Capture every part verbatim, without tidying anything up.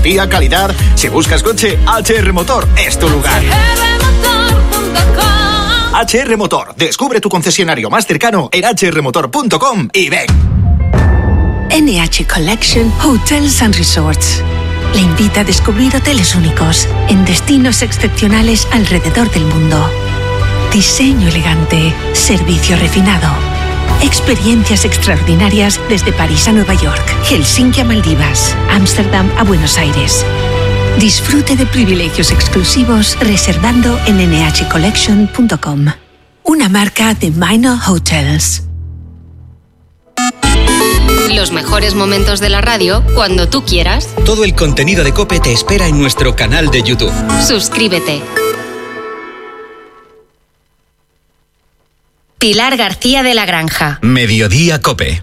tecnología, calidad. Si buscas coche, H R Motor es tu lugar. H R Motor. Descubre tu concesionario más cercano en h r motor punto com y ven. N H Collection Hotels and Resorts le invita a descubrir hoteles únicos en destinos excepcionales alrededor del mundo. Diseño elegante, servicio refinado, experiencias extraordinarias desde París a Nueva York, Helsinki a Maldivas, Ámsterdam a Buenos Aires. Disfrute de privilegios exclusivos reservando en n h collection punto com. Una marca de Minor Hotels. Los mejores momentos de la radio cuando tú quieras. Todo el contenido de COPE te espera en nuestro canal de YouTube. Suscríbete. Pilar García de la Granja. Mediodía COPE.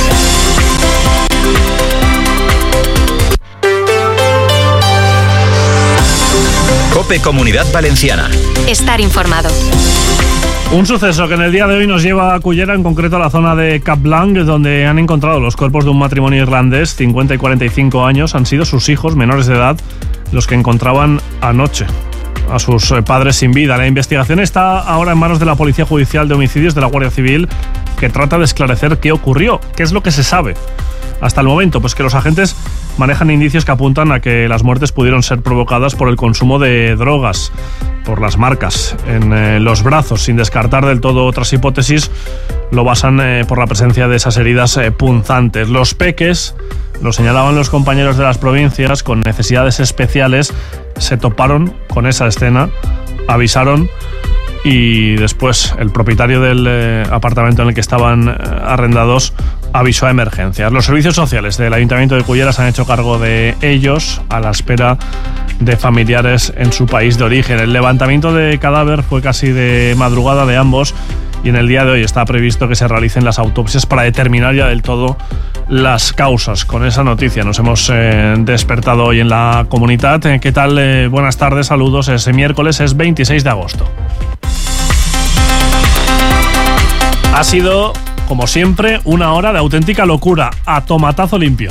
COPE Comunidad Valenciana. Estar informado. Un suceso que en el día de hoy nos lleva a Cullera, en concreto a la zona de Capblanc, donde han encontrado los cuerpos de un matrimonio irlandés, cincuenta y cuarenta y cinco años. Han sido sus hijos menores de edad los que encontraban anoche a sus padres sin vida. La investigación está ahora en manos de la Policía Judicial de Homicidios de la Guardia Civil, que trata de esclarecer qué ocurrió, qué es lo que se sabe hasta el momento. Pues que los agentes manejan indicios que apuntan a que las muertes pudieron ser provocadas por el consumo de drogas, por las marcas en eh, los brazos, sin descartar del todo otras hipótesis. Lo basan eh, por la presencia de esas heridas eh, punzantes. Los peques, lo señalaban los compañeros de las provincias con necesidades especiales, se toparon con esa escena, avisaron y después el propietario del eh, apartamento en el que estaban eh, arrendados avisó a emergencias. Los servicios sociales del Ayuntamiento de Cullera se han hecho cargo de ellos a la espera de familiares en su país de origen. El levantamiento de cadáver fue casi de madrugada de ambos y en el día de hoy está previsto que se realicen las autopsias para determinar ya del todo las causas. Con esa noticia nos hemos eh, despertado hoy en la comunidad. Eh, ¿Qué tal? Eh, buenas tardes, saludos. Ese miércoles es veintiséis de agosto. Ha sido, como siempre, una hora de auténtica locura, a tomatazo limpio.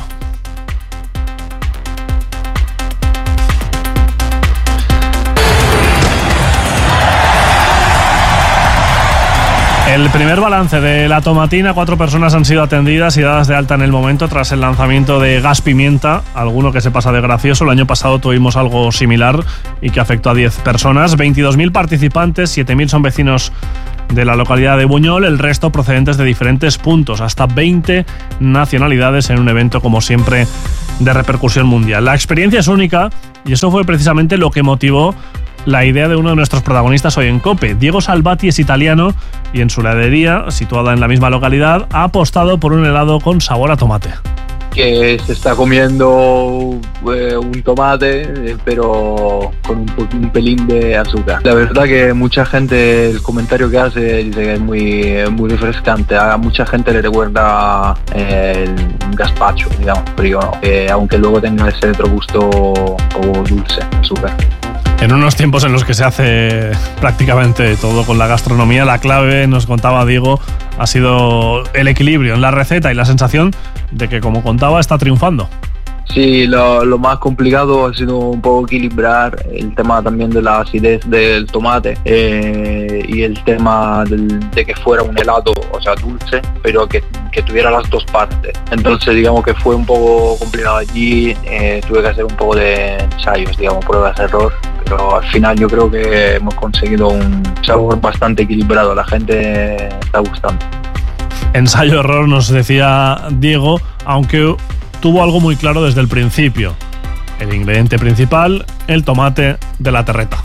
El primer balance de la tomatina: cuatro personas han sido atendidas y dadas de alta en el momento tras el lanzamiento de gas pimienta, alguno que se pasa de gracioso. El año pasado tuvimos algo similar y que afectó a diez personas. veintidós mil participantes, siete mil son vecinos de la localidad de Buñol, el resto procedentes de diferentes puntos, hasta veinte nacionalidades en un evento, como siempre, de repercusión mundial. La experiencia es única y eso fue precisamente lo que motivó la idea de uno de nuestros protagonistas hoy en COPE. Diego Salvati es italiano y en su heladería, situada en la misma localidad, ha apostado por un helado con sabor a tomate. Que se está comiendo eh, un tomate, eh, pero con un, un pelín de azúcar. La verdad que mucha gente, el comentario que hace, dice que es muy, muy refrescante. A mucha gente le recuerda eh, el gazpacho, digamos, pero yo no, eh, aunque luego tenga ese otro gusto o dulce, azúcar. En unos tiempos en los que se hace prácticamente todo con la gastronomía, la clave, nos contaba Diego, ha sido el equilibrio en la receta y la sensación de que, como contaba, está triunfando. Sí, lo, lo más complicado ha sido un poco equilibrar el tema también de la acidez del tomate eh, y el tema del, de que fuera un helado, o sea, dulce, pero que, que tuviera las dos partes. Entonces, digamos que fue un poco complicado allí, eh, tuve que hacer un poco de ensayos, digamos, pruebas, error, pero al final yo creo que hemos conseguido un sabor bastante equilibrado, a la gente está gustando. Ensayo-error, nos decía Diego, aunque tuvo algo muy claro desde el principio: el ingrediente principal, el tomate de la terreta.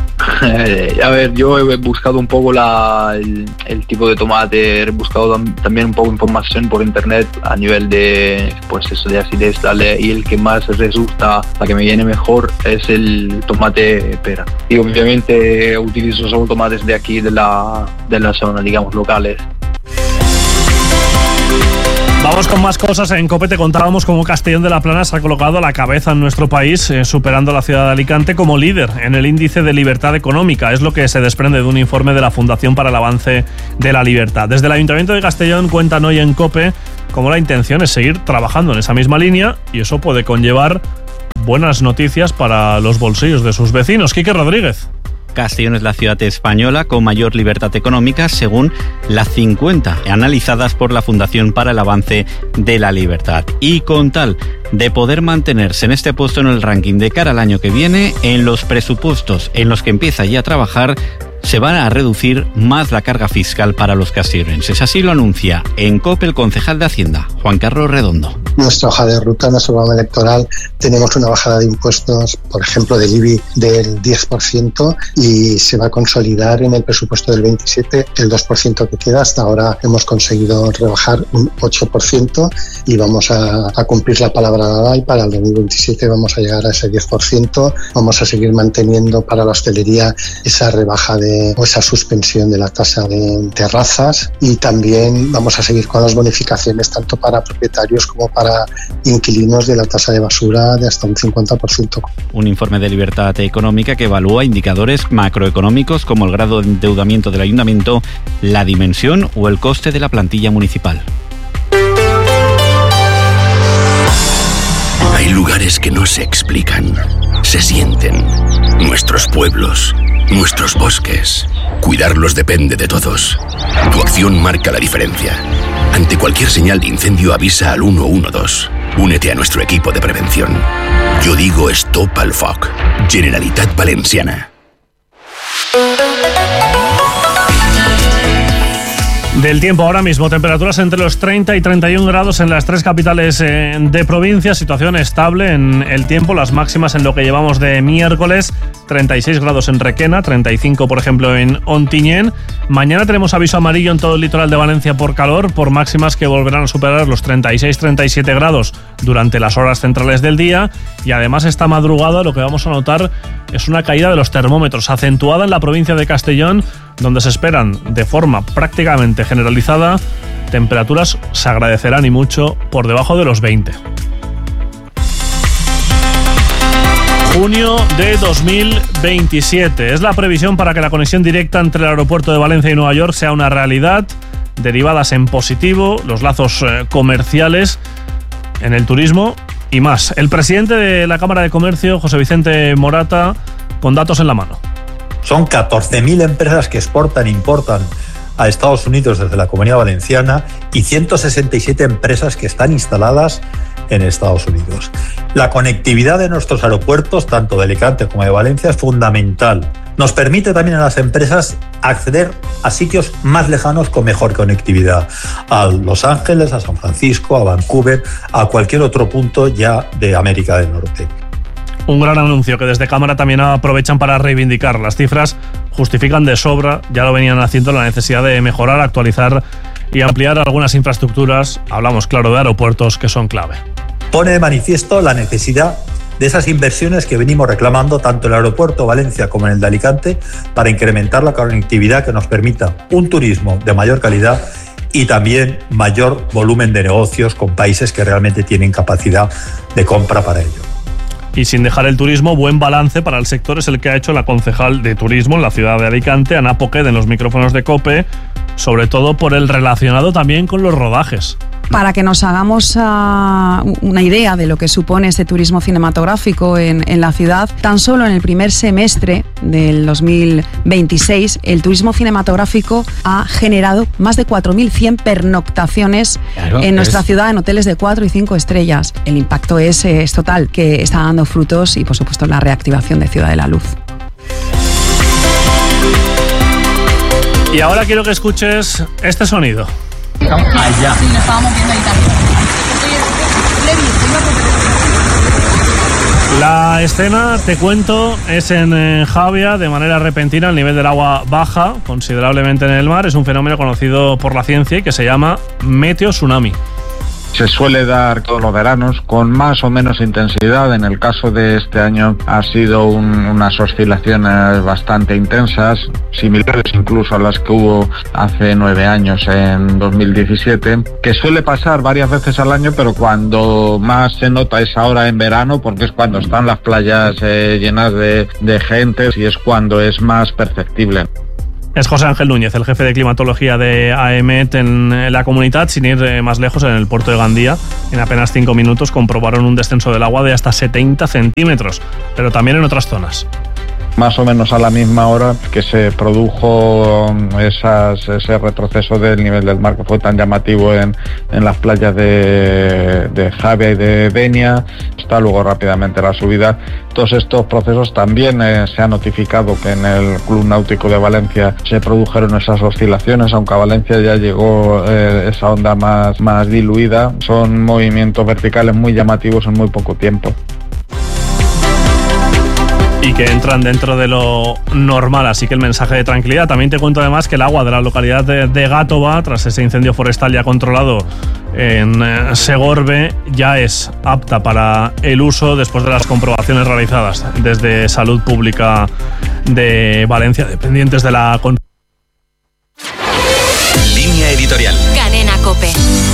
A ver, yo he buscado un poco la, el, el tipo de tomate, he buscado también un poco de información por internet a nivel de, pues eso, de acidez, dale, y el que más resulta, la que me viene mejor, es el tomate pera. Y obviamente utilizo solo tomates de aquí, de la, de la zona, digamos, locales. Vamos con más cosas. En COPE te contábamos cómo Castellón de la Plana se ha colocado a la cabeza en nuestro país, eh, superando a la ciudad de Alicante como líder en el índice de libertad económica. Es lo que se desprende de un informe de la Fundación para el Avance de la Libertad. Desde el Ayuntamiento de Castellón cuentan hoy en COPE cómo la intención es seguir trabajando en esa misma línea y eso puede conllevar buenas noticias para los bolsillos de sus vecinos. Quique Rodríguez. Castellón es la ciudad española con mayor libertad económica según las cincuenta analizadas por la Fundación para el Avance de la Libertad. Y con tal de poder mantenerse en este puesto en el ranking de cara al año que viene, en los presupuestos en los que empieza ya a trabajar, se va a reducir más la carga fiscal para los castellonenses. Así lo anuncia en COPE el concejal de Hacienda, Juan Carlos Redondo. Nuestra hoja de ruta, nuestro programa electoral, tenemos una bajada de impuestos, por ejemplo, del I B I del diez por ciento y se va a consolidar en el presupuesto del veintisiete el dos por ciento que queda. Hasta ahora hemos conseguido rebajar un ocho por ciento y vamos a, a cumplir la palabra dada, y para el dos mil veintisiete vamos a llegar a ese diez por ciento. Vamos a seguir manteniendo para la hostelería esa rebaja de o esa suspensión de la tasa de terrazas, y también vamos a seguir con las bonificaciones tanto para propietarios como para inquilinos de la tasa de basura de hasta un cincuenta por ciento. Un informe de libertad económica que evalúa indicadores macroeconómicos como el grado de endeudamiento del ayuntamiento, la dimensión o el coste de la plantilla municipal. Hay lugares que no se explican, se sienten. Nuestros pueblos, nuestros bosques. Cuidarlos depende de todos. Tu acción marca la diferencia. Ante cualquier señal de incendio, avisa al uno uno dos. Únete a nuestro equipo de prevención. Yo digo stop al foc. Generalitat Valenciana. Del tiempo ahora mismo, temperaturas entre los treinta y treinta y un grados en las tres capitales eh, de provincia, situación estable en el tiempo, las máximas en lo que llevamos de miércoles, treinta y seis grados en Requena, treinta y cinco por ejemplo en Ontinyent. Mañana tenemos aviso amarillo en todo el litoral de Valencia por calor, por máximas que volverán a superar los treinta y seis treinta y siete grados durante las horas centrales del día, y además esta madrugada lo que vamos a notar es una caída de los termómetros acentuada en la provincia de Castellón, donde se esperan de forma prácticamente generalizada temperaturas, se agradecerán y mucho, por debajo de los veinte. Junio de dos mil veintisiete es la previsión para que la conexión directa entre el aeropuerto de Valencia y Nueva York sea una realidad, derivadas en positivo los lazos eh, comerciales en el turismo y más. El presidente de la Cámara de Comercio, José Vicente Morata, con datos en la mano. Son catorce mil empresas que exportan e importan a Estados Unidos desde la Comunidad Valenciana y ciento sesenta y siete empresas que están instaladas en Estados Unidos. La conectividad de nuestros aeropuertos, tanto de Alicante como de Valencia, es fundamental. Nos permite también a las empresas acceder a sitios más lejanos con mejor conectividad, a Los Ángeles, a San Francisco, a Vancouver, a cualquier otro punto ya de América del Norte. Un gran anuncio que desde Cámara también aprovechan para reivindicar. Las cifras justifican de sobra, ya lo venían haciendo, la necesidad de mejorar, actualizar y ampliar algunas infraestructuras. Hablamos, claro, de aeropuertos que son clave. Pone de manifiesto la necesidad de esas inversiones que venimos reclamando tanto en el aeropuerto de Valencia como en el de Alicante para incrementar la conectividad que nos permita un turismo de mayor calidad y también mayor volumen de negocios con países que realmente tienen capacidad de compra para ello. Y sin dejar el turismo, buen balance para el sector es el que ha hecho la concejal de turismo en la ciudad de Alicante, Ana Poquet, en los micrófonos de COPE, sobre todo por el relacionado también con los rodajes. Para que nos hagamos uh, una idea de lo que supone este turismo cinematográfico en, en la ciudad, tan solo en el primer semestre del dos mil veintiséis, el turismo cinematográfico ha generado más de cuatro mil cien pernoctaciones claro, en nuestra es... ciudad, en hoteles de cuatro y cinco estrellas. El impacto es, es total, que está dando frutos y, por supuesto, la reactivación de Ciudad de la Luz. Y ahora quiero que escuches este sonido. Allá. Sí, nos estábamos viendo ahí también. La escena, te cuento, es en eh, Javia. De manera repentina el nivel del agua baja considerablemente en el mar. Es un fenómeno conocido por la ciencia y que se llama meteotsunami. Se suele dar todos los veranos con más o menos intensidad. En el caso de este año ha sido un, unas oscilaciones bastante intensas, similares incluso a las que hubo hace nueve años, en dos mil diecisiete, que suele pasar varias veces al año, pero cuando más se nota es ahora en verano, porque es cuando están las playas eh, llenas de, de gente y es cuando es más perceptible. Es José Ángel Núñez, el jefe de climatología de AEMET en la comunidad. Sin ir más lejos, en el puerto de Gandía, en apenas cinco minutos comprobaron un descenso del agua de hasta setenta centímetros, pero también en otras zonas. Más o menos a la misma hora que se produjo esas, ese retroceso del nivel del mar que fue tan llamativo en, en las playas de, de Javia y de Denia, está luego rápidamente la subida. Todos estos procesos también eh, se ha notificado que en el Club Náutico de Valencia se produjeron esas oscilaciones, aunque a Valencia ya llegó eh, esa onda más, más diluida. Son movimientos verticales muy llamativos en muy poco tiempo. Y que entran dentro de lo normal, así que el mensaje de tranquilidad. También te cuento además que el agua de la localidad de, de Gátova, tras ese incendio forestal ya controlado en eh, Segorbe, ya es apta para el uso después de las comprobaciones realizadas desde Salud Pública de Valencia, dependientes de la... Línea editorial. Cadena COPE.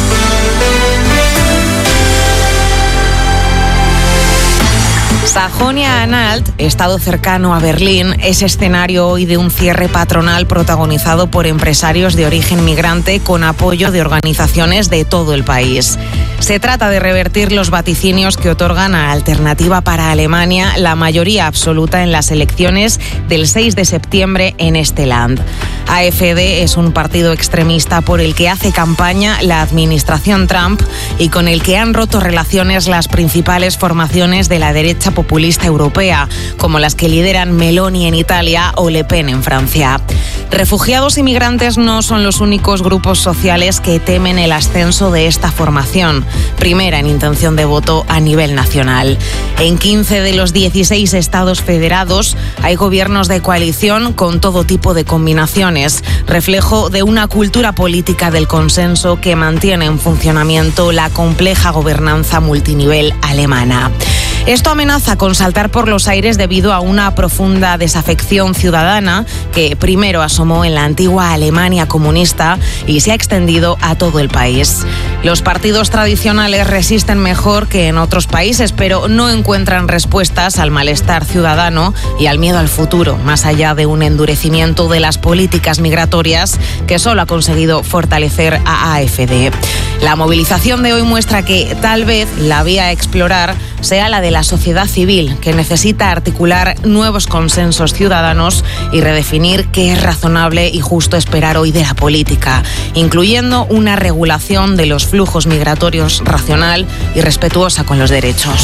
Sajonia-Anhalt, estado cercano a Berlín, es escenario hoy de un cierre patronal protagonizado por empresarios de origen migrante con apoyo de organizaciones de todo el país. Se trata de revertir los vaticinios que otorgan a Alternativa para Alemania la mayoría absoluta en las elecciones del seis de septiembre en este land. A F D es un partido extremista por el que hace campaña la administración Trump y con el que han roto relaciones las principales formaciones de la derecha populista europea, como las que lideran Meloni en Italia o Le Pen en Francia. Refugiados y migrantes no son los únicos grupos sociales que temen el ascenso de esta formación, primera en intención de voto a nivel nacional. En quince de los dieciséis estados federados hay gobiernos de coalición con todo tipo de combinaciones, reflejo de una cultura política del consenso que mantiene en funcionamiento la compleja gobernanza multinivel alemana. Esto amenaza con saltar por los aires debido a una profunda desafección ciudadana que primero asomó en la antigua Alemania comunista y se ha extendido a todo el país. Los partidos tradicionales resisten mejor que en otros países, pero no encuentran respuestas al malestar ciudadano y al miedo al futuro, más allá de un endurecimiento de las políticas migratorias que solo ha conseguido fortalecer a A F D. La movilización de hoy muestra que tal vez la vía a explorar sea la de la sociedad civil, que necesita articular nuevos consensos ciudadanos y redefinir qué es razonable y justo esperar hoy de la política, incluyendo una regulación de los flujos migratorios racional y respetuosa con los derechos.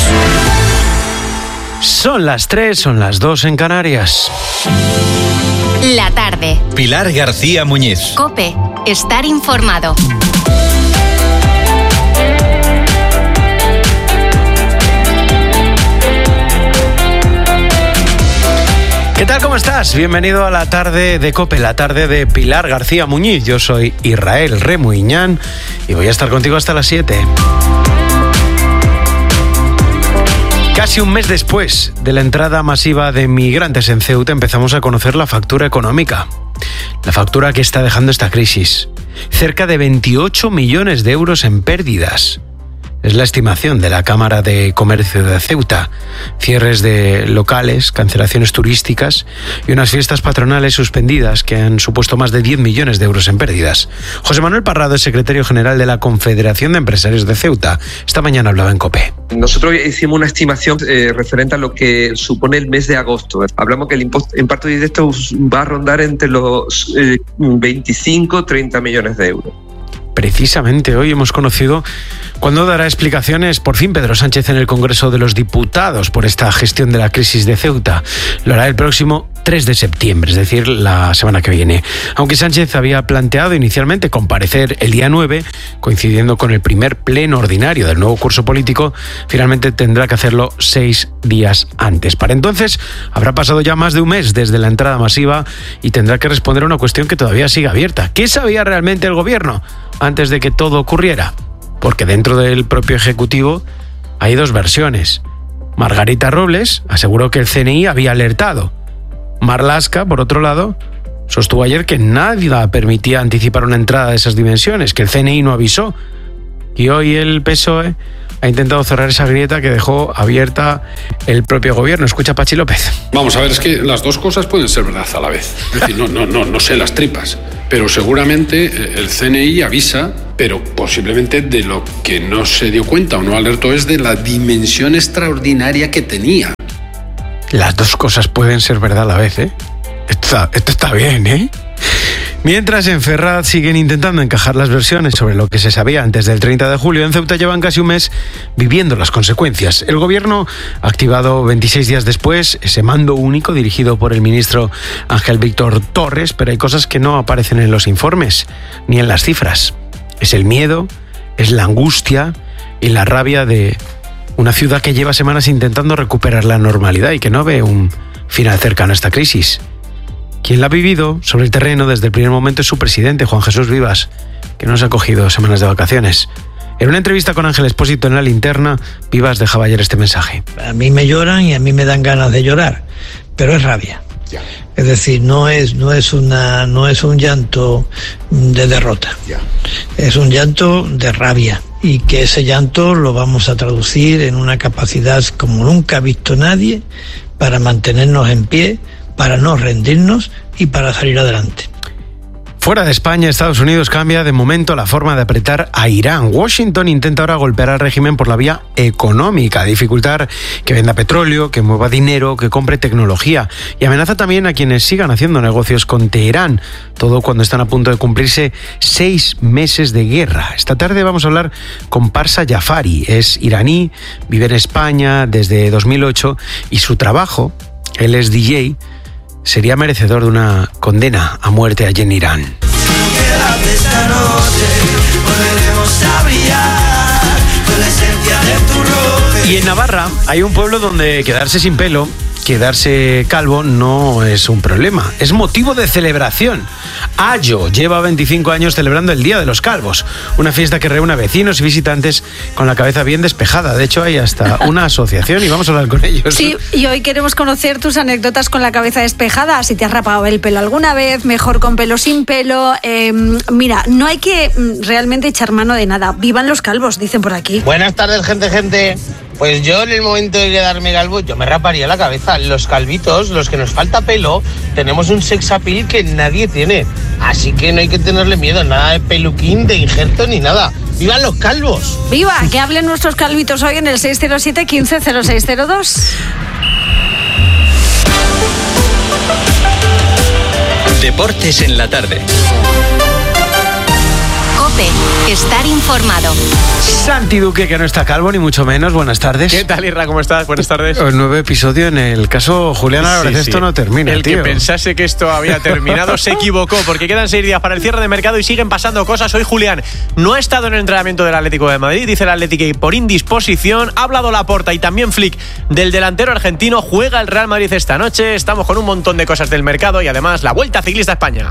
Son las tres, son las dos en Canarias. La tarde. Pilar García Muñiz. COPE. Estar informado. ¿Qué tal? ¿Cómo estás? Bienvenido a la tarde de COPE, la tarde de Pilar García Muñiz. Yo soy Israel Remuiñán y voy a estar contigo hasta las siete. Casi un mes después de la entrada masiva de migrantes en Ceuta empezamos a conocer la factura económica. La factura que está dejando esta crisis. Cerca de veintiocho millones de euros en pérdidas. Es la estimación de la Cámara de Comercio de Ceuta. Cierres de locales, cancelaciones turísticas y unas fiestas patronales suspendidas que han supuesto más de diez millones de euros en pérdidas. José Manuel Parrado es secretario general de la Confederación de Empresarios de Ceuta. Esta mañana hablaba en COPE. Nosotros hicimos una estimación eh, referente a lo que supone el mes de agosto. Hablamos que el impuesto directo va a rondar entre los eh, veinticinco a treinta millones de euros. Precisamente hoy hemos conocido cuándo dará explicaciones por fin Pedro Sánchez en el Congreso de los Diputados por esta gestión de la crisis de Ceuta. Lo hará el próximo tres de septiembre, es decir, la semana que viene. Aunque Sánchez había planteado inicialmente comparecer el día nueve, coincidiendo con el primer pleno ordinario del nuevo curso político, finalmente tendrá que hacerlo seis días antes. Para entonces habrá pasado ya más de un mes desde la entrada masiva y tendrá que responder a una cuestión que todavía sigue abierta. ¿Qué sabía realmente el gobierno antes de que todo ocurriera? Porque dentro del propio Ejecutivo hay dos versiones. Margarita Robles aseguró que el C N I había alertado. Marlaska, por otro lado, sostuvo ayer que nadie permitía anticipar una entrada de esas dimensiones, que el C N I no avisó. Y hoy el P S O E ha ha intentado cerrar esa grieta que dejó abierta el propio gobierno. Escucha a Pachi López. Vamos a ver, es que las dos cosas pueden ser verdad a la vez. Es decir, no, no, no, no sé las tripas, pero seguramente el C N I avisa, pero posiblemente de lo que no se dio cuenta o no alertó es de la dimensión extraordinaria que tenía. Las dos cosas pueden ser verdad a la vez, ¿eh? Esto está, esto está bien, ¿eh? Mientras en Ferraz siguen intentando encajar las versiones sobre lo que se sabía antes del treinta de julio, en Ceuta llevan casi un mes viviendo las consecuencias. El gobierno ha activado veintiséis días después ese mando único dirigido por el ministro Ángel Víctor Torres, pero hay cosas que no aparecen en los informes ni en las cifras. Es el miedo, es la angustia y la rabia de una ciudad que lleva semanas intentando recuperar la normalidad y que no ve un final cercano a esta crisis. Quien la ha vivido sobre el terreno desde el primer momento es su presidente, Juan Jesús Vivas, que no se ha cogido semanas de vacaciones. En una entrevista con Ángel Expósito en La Linterna, Vivas dejaba ayer este mensaje. A mí me lloran y a mí me dan ganas de llorar, pero es rabia. Ya. Es decir, no es, no es una, no es un llanto de derrota. Ya. Es un llanto de rabia. Y que ese llanto lo vamos a traducir en una capacidad como nunca ha visto nadie para mantenernos en pie, para no rendirnos y para salir adelante. Fuera de España, Estados Unidos cambia de momento la forma de apretar a Irán. Washington intenta ahora golpear al régimen por la vía económica, dificultar que venda petróleo, que mueva dinero, que compre tecnología, y amenaza también a quienes sigan haciendo negocios con Teherán, todo cuando están a punto de cumplirse seis meses de guerra. Esta tarde vamos a hablar con Parsa Jafari, es iraní, vive en España desde dos mil ocho y su trabajo, él es D J, sería merecedor de una condena a muerte allí en Irán. Y en Navarra hay un pueblo donde quedarse sin pelo, quedarse calvo no es un problema, es motivo de celebración. Ayo lleva veinticinco años celebrando el Día de los Calvos, una fiesta que reúne a vecinos y visitantes con la cabeza bien despejada. De hecho, hay hasta una asociación y vamos a hablar con ellos. Sí, y hoy queremos conocer tus anécdotas con la cabeza despejada. Si te has rapado el pelo alguna vez, mejor con pelo, sin pelo. Eh, mira, no hay que realmente echar mano de nada. Vivan los calvos, dicen por aquí. Buenas tardes, gente, gente. Pues yo en el momento de quedarme calvo, yo me raparía la cabeza. Los calvitos, los que nos falta pelo, tenemos un sex appeal que nadie tiene. Así que no hay que tenerle miedo, nada de peluquín, de injerto ni nada. ¡Vivan los calvos! ¡Viva! Que hablen nuestros calvitos hoy en el seis cero siete, quince cero seis cero dos. Deportes en la tarde. COPE, estar informado. Santi Duque, que no está calvo, ni mucho menos. Buenas tardes. ¿Qué tal, Irra? ¿Cómo estás? Buenas tardes. El nuevo episodio en el caso Julián Álvarez. Sí, sí. Esto no termina, El tío. que pensase que esto había terminado se equivocó, porque quedan seis días para el cierre de mercado y siguen pasando cosas. Hoy Julián no ha estado en el entrenamiento del Atlético de Madrid, dice el Atlético que por indisposición. Ha hablado Laporta y también Flick del delantero argentino. Juega el Real Madrid esta noche. Estamos con un montón de cosas del mercado y además la Vuelta Ciclista a España.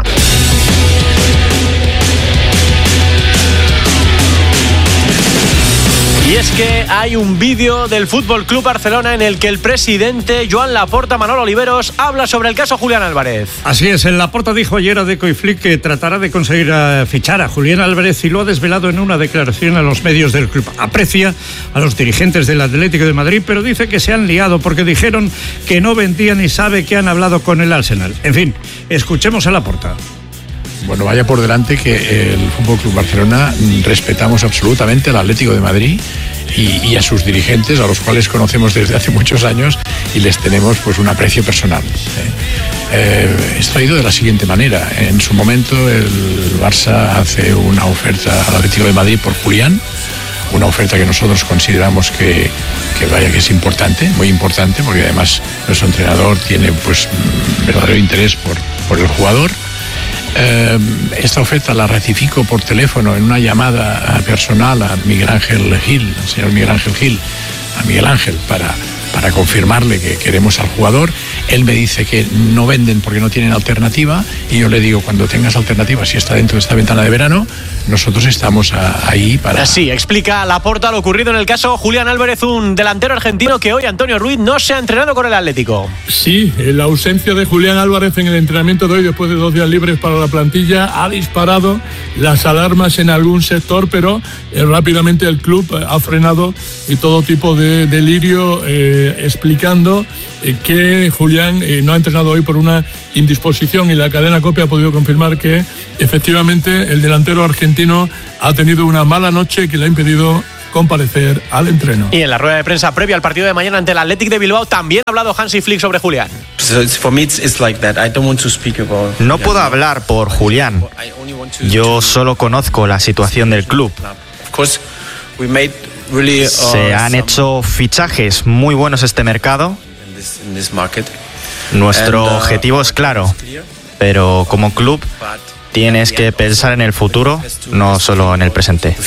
Y es que hay un vídeo del Fútbol Club Barcelona en el que el presidente Joan Laporta, Manolo Oliveros, habla sobre el caso Julián Álvarez. Así es, el Laporta dijo ayer a Deco y Flick que tratará de conseguir uh, fichar a Julián Álvarez y lo ha desvelado en una declaración a los medios del club. Aprecia a los dirigentes del Atlético de Madrid, pero dice que se han liado porque dijeron que no vendían y sabe que han hablado con el Arsenal. En fin, escuchemos a Laporta. Bueno, vaya por delante que el Fútbol Club Barcelona respetamos absolutamente al Atlético de Madrid y, y a sus dirigentes, a los cuales conocemos desde hace muchos años y les tenemos pues un aprecio personal. ¿eh? Eh, esto ha ido de la siguiente manera. En su momento el Barça hace una oferta al Atlético de Madrid por Julián, una oferta que nosotros consideramos que, que vaya que es importante, muy importante, porque además nuestro entrenador tiene pues verdadero interés por, por el jugador. Eh, esta oferta la ratifico por teléfono en una llamada personal a Miguel Ángel Gil, al señor Miguel Ángel Gil, a Miguel Ángel, para, para confirmarle que queremos al jugador. Él me dice que no venden porque no tienen alternativa y yo le digo, cuando tengas alternativa, si está dentro de esta ventana de verano, nosotros estamos a, ahí para... Así explica Laporta lo ocurrido en el caso Julián Álvarez, un delantero argentino que hoy Antonio Ruiz no se ha entrenado con el Atlético. Sí, la ausencia de Julián Álvarez en el entrenamiento de hoy, después de dos días libres para la plantilla, ha disparado las alarmas en algún sector, pero eh, rápidamente el club ha frenado y todo tipo de delirio eh, explicando eh, que Julián eh, no ha entrenado hoy por una indisposición, y la cadena COPE ha podido confirmar que efectivamente el delantero argentino ha tenido una mala noche que le ha impedido comparecer al entreno. Y en la rueda de prensa previa al partido de mañana ante el Athletic de Bilbao también ha hablado Hansi Flick sobre Julián. No puedo hablar por Julián. Yo solo conozco la situación del club. Se han hecho fichajes muy buenos este mercado. Nuestro objetivo es claro, pero como club tienes que pensar en el futuro, no solo en el presente.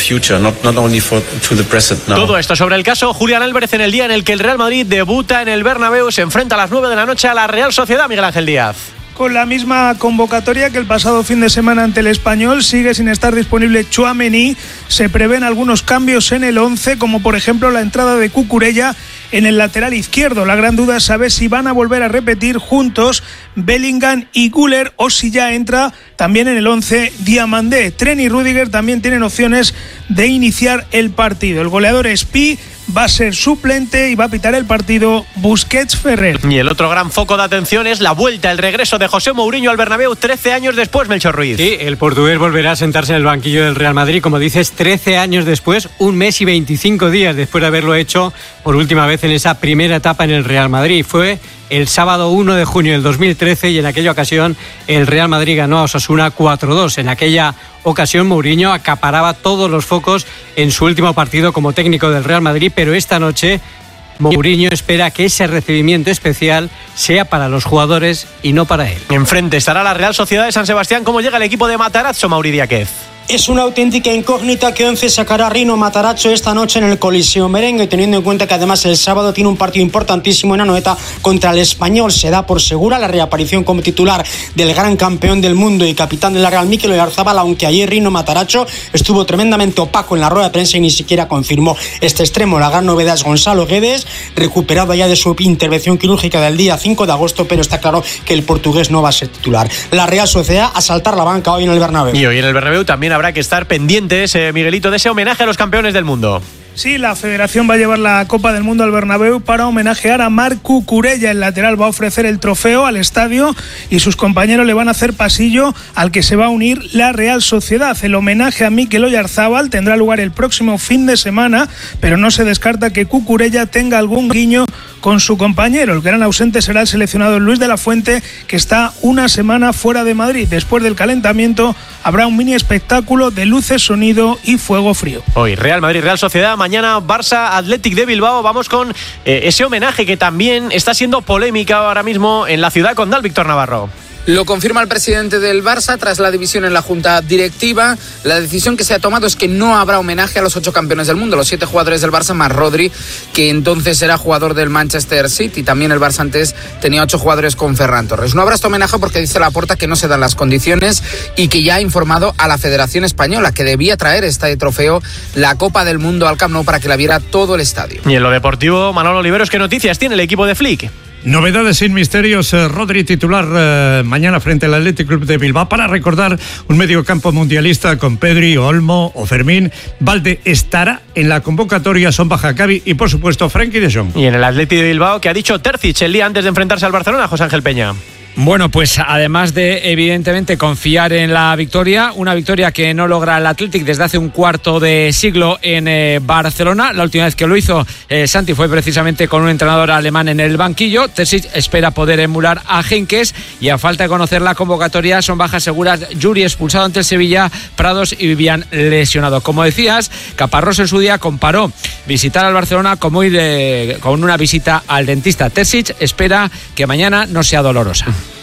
Todo esto sobre el caso Julián Álvarez en el día en el que el Real Madrid debuta en el Bernabéu, se enfrenta a las nueve de la noche a la Real Sociedad. Miguel Ángel Díaz. Con la misma convocatoria que el pasado fin de semana ante el Español, sigue sin estar disponible Tchouaméni. Se prevén algunos cambios en el once, como por ejemplo la entrada de Cucurella en el lateral izquierdo. La gran duda es saber si van a volver a repetir juntos Bellingham y Güler o si ya entra también en el once Diamandé. Tren y Rüdiger también tienen opciones de iniciar el partido. El goleador es Pi, va a ser suplente y va a pitar el partido Busquets Ferrer. Y el otro gran foco de atención es la vuelta, el regreso de José Mourinho al Bernabéu trece años después, Melchor Ruiz. Sí, el portugués volverá a sentarse en el banquillo del Real Madrid, como dices, trece años después, un mes y veinticinco días después de haberlo hecho por última vez en esa primera etapa en el Real Madrid. Fue el sábado uno de junio del dos mil trece y en aquella ocasión el Real Madrid ganó a Osasuna cuatro dos. En aquella ocasión Mourinho acaparaba todos los focos en su último partido como técnico del Real Madrid, pero esta noche Mourinho espera que ese recibimiento especial sea para los jugadores y no para él. Enfrente estará la Real Sociedad de San Sebastián. ¿Cómo llega el equipo de Matarazzo, Mauri Díaz? Es una auténtica incógnita que once sacará Rino Matarazzo esta noche en el Coliseo Merengue, teniendo en cuenta que además el sábado tiene un partido importantísimo en Anoeta contra el Español. Se da por segura la reaparición como titular del gran campeón del mundo y capitán de la Real, Mikel Oyarzabal, aunque ayer Rino Matarazzo estuvo tremendamente opaco en la rueda de prensa y ni siquiera confirmó este extremo. La gran novedad es Gonzalo Guedes, recuperado ya de su intervención quirúrgica del día cinco de agosto, pero está claro que el portugués no va a ser titular. La Real Sociedad a saltar la banca hoy en el Bernabéu. Y hoy en el Bernabéu también habrá que estar pendientes, eh, Miguelito, de ese homenaje a los campeones del mundo. Sí, la Federación va a llevar la Copa del Mundo al Bernabéu para homenajear a Marc Cucurella. El lateral va a ofrecer el trofeo al estadio y sus compañeros le van a hacer pasillo al que se va a unir la Real Sociedad. El homenaje a Mikel Oyarzabal tendrá lugar el próximo fin de semana, pero no se descarta que Cucurella tenga algún guiño con su compañero. El gran ausente será el seleccionado Luis de la Fuente, que está una semana fuera de Madrid. Después del calentamiento habrá un mini espectáculo de luces, sonido y fuego frío. Hoy Real Madrid, Real Sociedad, mañana Barça, Athletic de Bilbao. Vamos con eh, ese homenaje que también está siendo polémica ahora mismo en la ciudad condal, Víctor Navarro. Lo confirma el presidente del Barça tras la división en la junta directiva. La decisión que se ha tomado es que no habrá homenaje a los ocho campeones del mundo, los siete jugadores del Barça más Rodri, que entonces era jugador del Manchester City. También el Barça antes tenía ocho jugadores con Ferran Torres. No habrá este homenaje porque dice Laporta que no se dan las condiciones y que ya ha informado a la Federación Española que debía traer este trofeo, la Copa del Mundo, al Camp Nou para que la viera todo el estadio. Y en lo deportivo, Manolo Oliveros, ¿qué noticias tiene el equipo de Flick? Novedades sin misterios. Rodri titular eh, mañana frente al Athletic Club de Bilbao para recordar un mediocampo mundialista con Pedri, Olmo o Fermín. Valde estará en la convocatoria, son Bajacabi y por supuesto Frenkie de Jong. Y en el Athletic de Bilbao, que ha dicho Terzic el día antes de enfrentarse al Barcelona, José Ángel Peña. Bueno, pues además de evidentemente confiar en la victoria, una victoria que no logra el Athletic desde hace un cuarto de siglo en eh, Barcelona. La última vez que lo hizo eh, Santi fue precisamente con un entrenador alemán en el banquillo. Terzic espera poder emular a Henkes y a falta de conocer la convocatoria son bajas seguras Yuri expulsado ante el Sevilla, Prados y Vivian lesionado. Como decías, Caparrós en su día comparó visitar al Barcelona como ir de, con una visita al dentista. Terzic espera que mañana no sea dolorosa.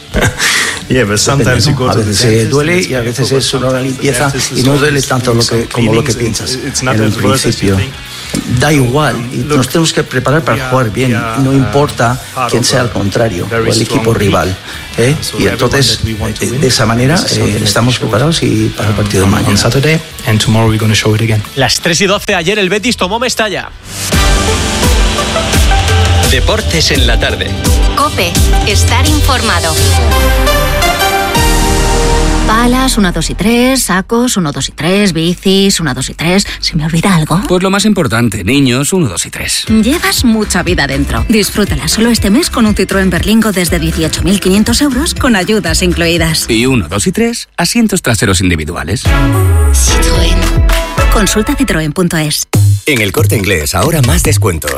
Yeah, but sometimes you go to the dentist, a veces duele y a veces es una limpieza y no duele tanto lo que, como lo que piensas en el principio. da igual, y nos tenemos que preparar para jugar bien, no importa quién sea el contrario o el equipo rival. ¿eh? Y entonces, de esa manera, eh, estamos preparados y para el partido de mañana. Las tres y doce, ayer el Betis tomó Mestalla. Deportes en la tarde. COPE, estar informado. Palas, uno, dos y tres, sacos, uno, dos y tres, bicis, uno, dos y tres. ¿Se me olvida algo? Pues lo más importante, niños, uno, dos y tres. Llevas mucha vida dentro. Disfrútala solo este mes con un Citroën Berlingo desde dieciocho mil quinientos euros con ayudas incluidas. Y uno, dos y tres, asientos traseros individuales. Citroën. Consulta citroen punto es. En El Corte Inglés, ahora más descuentos.